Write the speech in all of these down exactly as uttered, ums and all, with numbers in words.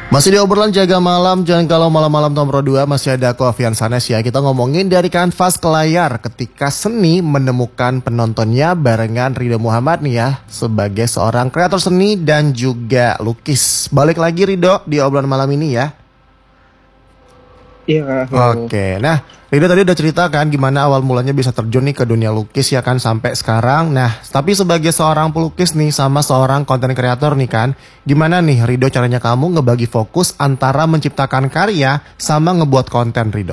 Masih di obrolan jaga malam, jangan kalau malam-malam nomor dua masih ada aku Afian Sanes ya. Kita ngomongin dari kanvas ke layar ketika seni menemukan penontonnya barengan Ridho Muhammad nih ya. Sebagai seorang kreator seni dan juga lukis. Balik lagi Ridho di obrolan malam ini ya. Iya. Oke, nah Ridho tadi udah cerita kan gimana awal mulanya bisa terjun nih ke dunia lukis ya kan sampai sekarang. Nah, tapi sebagai seorang pelukis nih sama seorang konten kreator nih kan, gimana nih Ridho caranya kamu ngebagi fokus antara menciptakan karya sama ngebuat konten Ridho?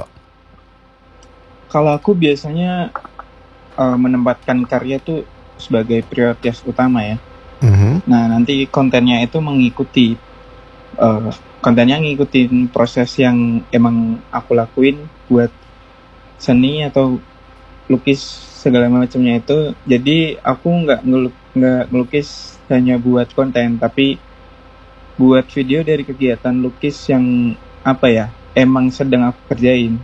Kalau aku biasanya uh, menempatkan karya tuh sebagai prioritas utama ya. Mm-hmm. Nah, nanti kontennya itu mengikuti uh, kontennya ngikutin proses yang emang aku lakuin buat seni atau lukis segala macamnya itu. Jadi aku nggak ngeluk, nggak ngelukis hanya buat konten, tapi buat video dari kegiatan lukis yang apa ya emang sedang aku kerjain.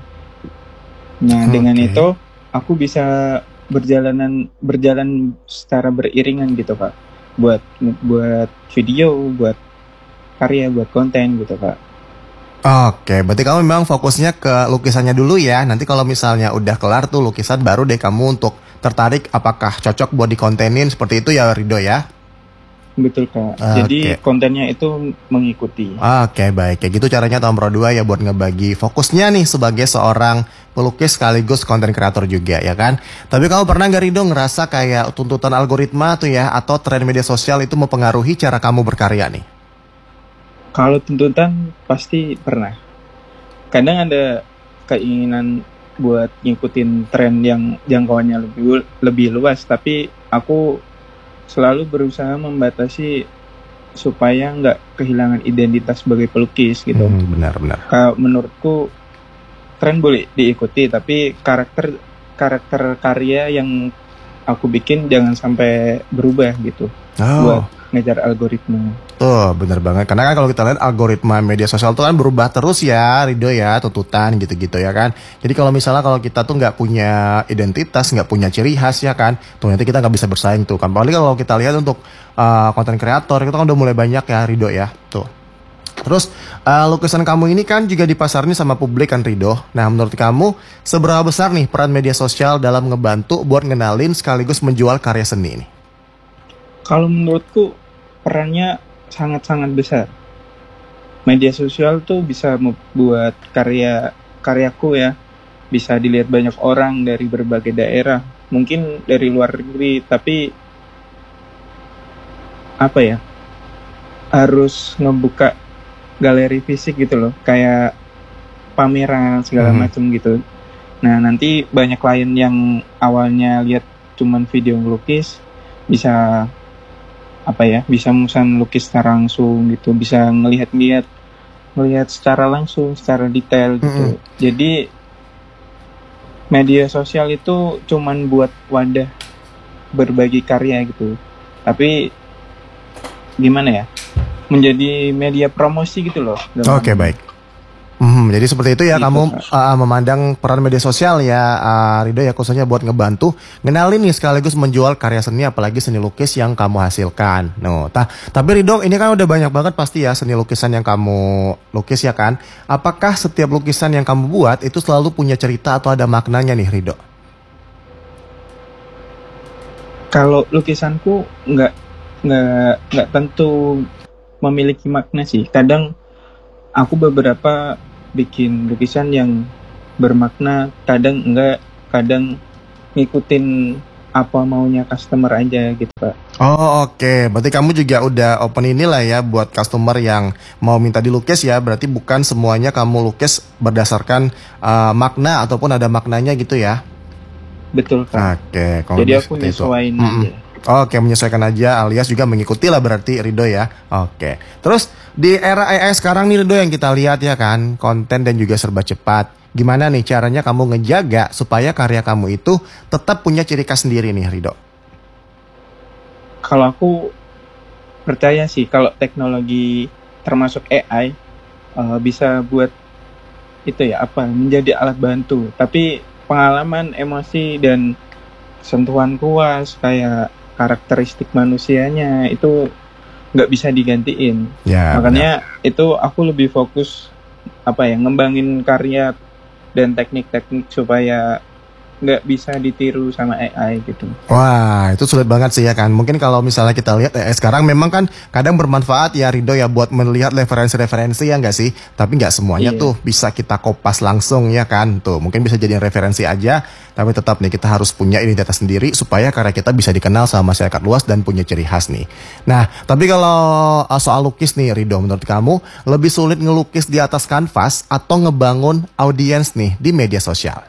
Nah okay. Dengan itu aku bisa berjalanan berjalan secara beriringan gitu Pak, buat buat video, buat karya, buat konten gitu Pak. Oke, berarti kamu memang fokusnya ke lukisannya dulu ya. Nanti kalau misalnya udah kelar tuh lukisan, baru deh kamu untuk tertarik apakah cocok buat dikontenin, seperti itu ya Ridho ya? Betul Kak, okay. Jadi kontennya itu mengikuti. Oke, baik, kayak gitu caranya nomor dua ya buat ngebagi fokusnya nih sebagai seorang pelukis sekaligus konten kreator juga ya kan. Tapi kamu pernah gak Ridho ngerasa kayak tuntutan algoritma tuh ya atau tren media sosial itu mempengaruhi cara kamu berkarya nih? Kalau tuntutan pasti pernah. Kadang ada keinginan buat ngikutin tren yang jangkauannya lebih lebih luas, tapi aku selalu berusaha membatasi supaya nggak kehilangan identitas sebagai pelukis gitu. Hmm, benar-benar. Kalau menurutku tren boleh diikuti, tapi karakter karakter karya yang aku bikin jangan sampai berubah gitu. Oh. Buat ngejar algoritma. Tuh bener banget. Karena kan kalau kita lihat algoritma media sosial itu kan berubah terus ya Ridho ya, tuntutan gitu-gitu ya kan. Jadi kalau misalnya kalau kita tuh nggak punya identitas, nggak punya ciri khas ya kan, tuh nanti kita nggak bisa bersaing tuh kan. Apalagi kalau kita lihat untuk konten uh, kreator itu kan udah mulai banyak ya Ridho ya. Tuh. Terus uh, lukisan kamu ini kan juga dipasarin sama publik kan Ridho. Nah menurut kamu seberapa besar nih peran media sosial dalam ngebantu buat ngenalin sekaligus menjual karya seni ini? Kalau menurutku perannya sangat-sangat besar. Media sosial tuh bisa membuat karya karyaku ya bisa dilihat banyak orang dari berbagai daerah, mungkin dari luar negeri, tapi apa ya, harus ngebuka galeri fisik gitu loh, kayak pameran segala hmm. macam gitu. Nah nanti banyak klien yang awalnya lihat cuman video ngelukis bisa apa ya, bisa memesan lukis secara langsung gitu, bisa ngelihat-ngelihat ngelihat secara langsung, secara detail gitu. Mm-hmm. Jadi media sosial itu cuman buat wadah berbagi karya gitu, tapi gimana ya, menjadi media promosi gitu loh. Oke okay, baik. Hmm, jadi seperti itu ya gitu, kamu uh, memandang peran media sosial ya uh, Ridho ya, khususnya buat ngebantu ngenalin nih sekaligus menjual karya seni apalagi seni lukis yang kamu hasilkan. No, ta- tapi Ridho ini kan udah banyak banget pasti ya seni lukisan yang kamu lukis ya kan. Apakah setiap lukisan yang kamu buat itu selalu punya cerita atau ada maknanya nih Ridho? Kalau lukisanku nggak nggak nggak tentu memiliki makna sih. Kadang aku beberapa bikin lukisan yang bermakna, kadang enggak, kadang ngikutin apa maunya customer aja gitu Pak. Oh oke, okay. Berarti kamu juga udah open inilah ya buat customer yang mau minta dilukis ya. Berarti bukan semuanya kamu lukis berdasarkan uh, makna ataupun ada maknanya gitu ya. Betul Pak. Oke, okay. Jadi aku nyesuaiin aja. Mm-hmm. Oke, menyesuaikan aja alias juga mengikuti lah berarti Ridho ya. Oke. Terus di era A I sekarang nih Ridho yang kita lihat ya kan, konten dan juga serba cepat. Gimana nih caranya kamu ngejaga supaya karya kamu itu tetap punya ciri khas sendiri nih Ridho? Kalau aku percaya sih kalau teknologi termasuk A I uh, bisa buat itu ya apa menjadi alat bantu, tapi pengalaman, emosi dan sentuhan kuas kayak karakteristik manusianya itu nggak bisa digantiin. Ya, Makanya benar. Itu aku lebih fokus apa ya, ngembangin karya dan teknik-teknik supaya nggak bisa ditiru sama A I gitu. Wah, itu sulit banget sih ya kan. Mungkin kalau misalnya kita lihat eh, sekarang memang kan kadang bermanfaat ya Rido ya buat melihat referensi-referensi ya nggak sih. Tapi nggak semuanya Iya. tuh bisa kita kopas langsung ya kan. Tuh mungkin bisa jadi referensi aja. Tapi tetap nih kita harus punya identitas sendiri supaya karya kita bisa dikenal sama masyarakat luas dan punya ciri khas nih. Nah, tapi kalau uh, soal lukis nih Rido, menurut kamu lebih sulit ngelukis di atas kanvas atau ngebangun audiens nih di media sosial?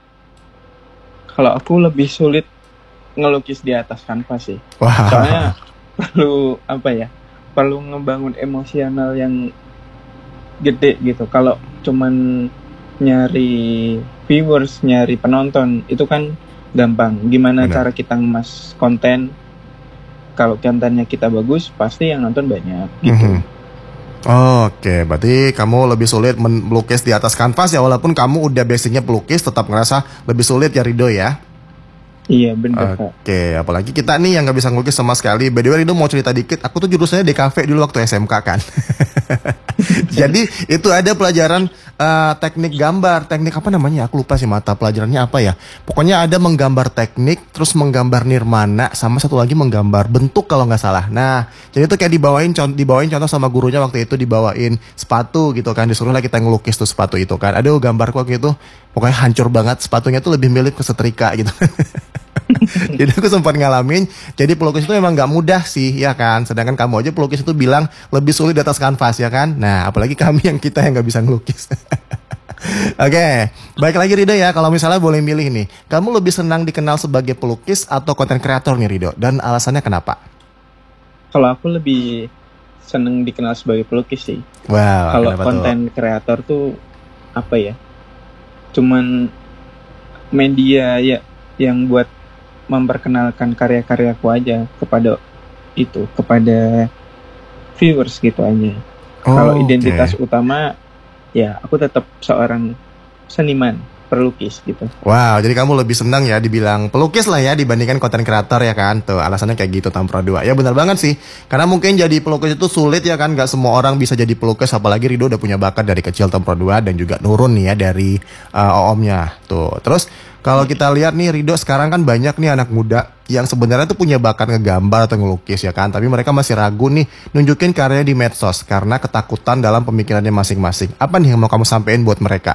Kalau aku lebih sulit ngelukis di atas kanvas sih. Wah. Soalnya perlu apa ya? Perlu ngebangun emosional yang gede gitu. Kalau cuman nyari viewers, nyari penonton itu kan gampang. Gimana Benar. cara kita ngemas konten? Kalau kontennya kita bagus, pasti yang nonton banyak gitu. Mm-hmm. Oke, berarti kamu lebih sulit melukis di atas kanvas ya, walaupun kamu udah basicnya pelukis, tetap ngerasa lebih sulit ya Rido ya? Iya bener Kak. Oke, apalagi kita nih yang gak bisa ngelukis sama sekali. By the way Rido mau cerita dikit, aku tuh jurusannya D K V dulu waktu S M K kan. Jadi itu ada pelajaran uh, teknik gambar, teknik apa namanya? Aku lupa sih mata pelajarannya apa ya. Pokoknya ada menggambar teknik, terus menggambar nirmana, sama satu lagi menggambar bentuk kalau nggak salah. Nah, jadi itu kayak dibawain contoh, dibawain contoh sama gurunya waktu itu dibawain sepatu gitu kan, disuruh lah kita ngelukis tuh sepatu itu kan. Aduh gambarku waktu itu pokoknya hancur banget, sepatunya tuh lebih mirip ke setrika gitu. Jadi aku sempat ngalamin. Jadi pelukis itu memang nggak mudah sih ya kan. Sedangkan kamu aja pelukis itu bilang lebih sulit di atas kanvas ya kan. Nah apalagi kami yang kita yang nggak bisa ngelukis. Oke, okay. Baik lagi Rido ya. Kalau misalnya boleh milih nih, kamu lebih senang dikenal sebagai pelukis atau konten kreator nih Rido? Dan alasannya kenapa? Kalau aku lebih seneng dikenal sebagai pelukis sih. Wow. Kalau konten kreator tuh apa ya? Cuman media ya yang buat memperkenalkan karya-karyaku aja kepada itu, kepada viewers gitu aja. Oh, kalau identitas okay. utama ya aku tetap seorang seniman, pelukis gitu. Wow, jadi kamu lebih senang ya dibilang pelukis lah ya dibandingkan konten kreator ya kan? Tuh alasannya kayak gitu Tampro dua. Ya benar banget sih. Karena mungkin jadi pelukis itu sulit ya kan, gak semua orang bisa jadi pelukis, apalagi Rido udah punya bakat dari kecil Tampro dua dan juga nurun nih ya dari uh, om-omnya. Tuh. Terus kalau kita lihat nih Rido sekarang kan banyak nih anak muda yang sebenarnya tuh punya bakat ngegambar atau ngelukis ya kan, tapi mereka masih ragu nih nunjukin karyanya di medsos karena ketakutan dalam pemikirannya masing-masing. Apa nih yang mau kamu sampein buat mereka?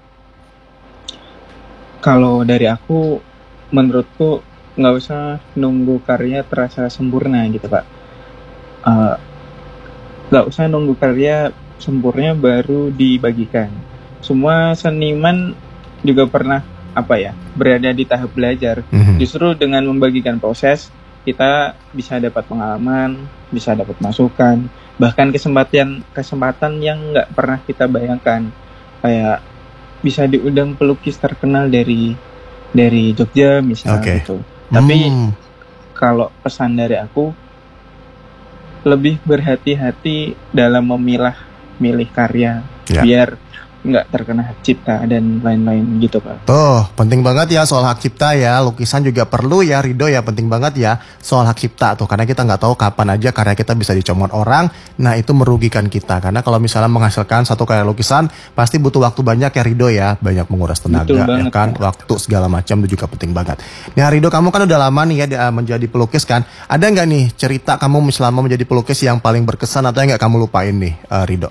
Kalau dari aku, menurutku nggak usah nunggu karya terasa sempurna gitu Pak. Uh, nggak usah nunggu karya sempurna baru dibagikan. Semua seniman juga pernah apa ya berada di tahap belajar. Mm-hmm. Justru dengan membagikan proses kita bisa dapat pengalaman, bisa dapat masukan, bahkan kesempatan kesempatan yang nggak pernah kita bayangkan. Kayak bisa diundang pelukis terkenal dari dari Jogja misalnya okay. gitu. Tapi hmm. kalau pesan dari aku lebih berhati-hati dalam memilah milih karya yeah. biar nggak terkena hak cipta dan lain-lain gitu Pak. Tuh penting banget ya soal hak cipta ya. Lukisan juga perlu ya Rido ya, penting banget ya soal hak cipta tuh, karena kita nggak tahu kapan aja karya kita bisa dicomot orang. Nah itu merugikan kita, karena kalau misalnya menghasilkan satu karya lukisan pasti butuh waktu banyak ya Rido ya, banyak menguras tenaga banget, ya kan, Pak. Waktu segala macam itu juga penting banget. Nah Rido, kamu kan udah lama nih ya menjadi pelukis kan, ada nggak nih cerita kamu selama menjadi pelukis yang paling berkesan atau yang nggak kamu lupain nih uh, Rido?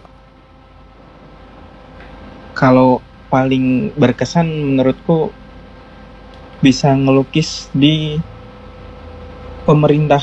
Kalau paling berkesan menurutku bisa ngelukis di pemerintah